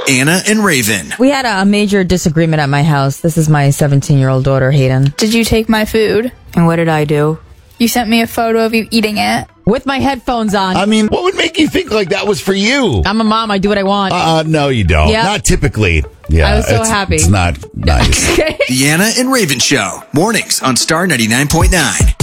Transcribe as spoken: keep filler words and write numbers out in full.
Anna and Raven. We had a major disagreement at my house. This is my seventeen-year-old daughter, Hayden. Did you take my food? And what did I do? You sent me a photo of you eating it. With my headphones on. I mean, what would make you think like that was for you? I'm a mom. I do what I want. Uh, no, you don't. Yep. Not typically. Yeah, I was so it's, happy. It's not nice. The Anna and Raven Show. Mornings on Star ninety-nine point nine.